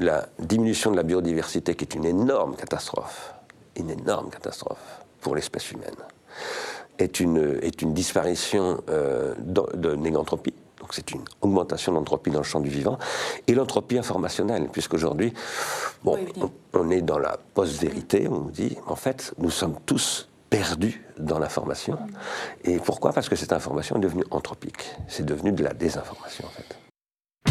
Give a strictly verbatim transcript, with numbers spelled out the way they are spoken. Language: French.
la diminution de la biodiversité, qui est une énorme catastrophe, une énorme catastrophe pour l'espèce humaine, est une, est une disparition euh, de, de négantropie. Donc c'est une augmentation de l'entropie dans le champ du vivant. Et l'entropie informationnelle, puisqu'aujourd'hui, bon, oui, on, on est dans la post-vérité, on nous dit, en fait, nous sommes tous perdus dans l'information. Et pourquoi ? Parce que cette information est devenue anthropique. C'est devenu de la désinformation, en fait.